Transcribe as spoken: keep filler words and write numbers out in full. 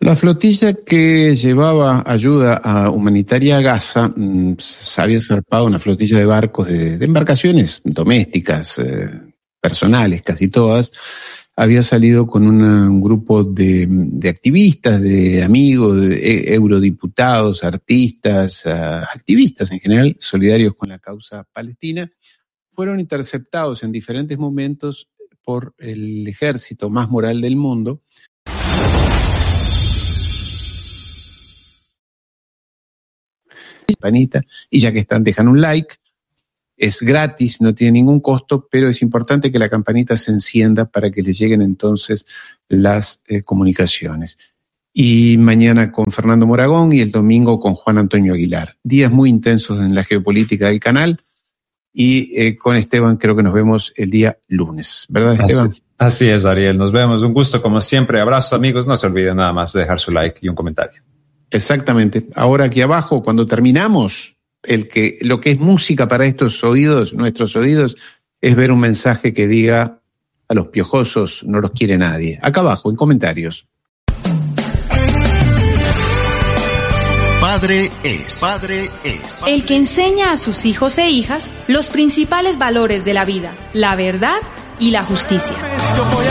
La flotilla que llevaba ayuda a humanitaria a Gaza mmm, se había zarpado una flotilla de barcos, de, de embarcaciones domésticas, eh, personales, casi todas. Había salido con una, un grupo de, de activistas, de amigos, de eurodiputados, artistas, uh, activistas en general, solidarios con la causa palestina. Fueron interceptados en diferentes momentos por el ejército más moral del mundo. Campanita, y ya que están, dejan un like, es gratis, no tiene ningún costo, pero es importante que la campanita se encienda para que les lleguen entonces las eh, comunicaciones. Y mañana con Fernando Moragón y el domingo con Juan Antonio Aguilar. Días muy intensos en la geopolítica del canal y eh, con Esteban creo que nos vemos el día lunes, ¿verdad, Esteban? Así, así es, Ariel, nos vemos, un gusto como siempre, abrazo amigos, no se olviden nada más de dejar su like y un comentario. Exactamente. Ahora aquí abajo, cuando terminamos, el que, lo que es música para estos oídos, nuestros oídos, es ver un mensaje que diga a los piojosos no los quiere nadie. Acá abajo, en comentarios. Padre es. Padre es. El que enseña a sus hijos e hijas los principales valores de la vida, la verdad y la justicia.